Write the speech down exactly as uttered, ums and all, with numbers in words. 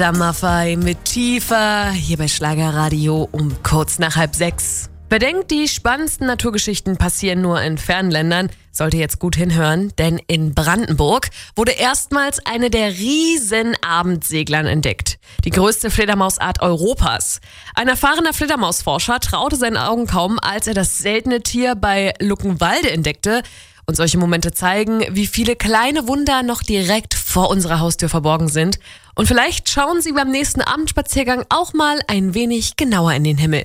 Peter Maffay mit Tiefer hier bei Schlagerradio um kurz nach halb sechs. Wer denkt, die spannendsten Naturgeschichten passieren nur in fernen Ländern, sollte jetzt gut hinhören, denn in Brandenburg wurde erstmals eine der riesen Abendseglern entdeckt. Die größte Fledermausart Europas. Ein erfahrener Fledermausforscher traute seinen Augen kaum, als er das seltene Tier bei Luckenwalde entdeckte. Und solche Momente zeigen, wie viele kleine Wunder noch direkt vor unserer Haustür verborgen sind. Und vielleicht schauen Sie beim nächsten Abendspaziergang auch mal ein wenig genauer in den Himmel.